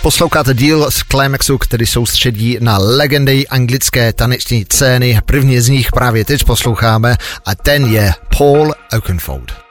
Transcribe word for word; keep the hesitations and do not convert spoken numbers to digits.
Posloucháte díl z Climaxu, který soustředí na legendy anglické taneční scény. První z nich právě teď posloucháme a ten je Paul Oakenfold.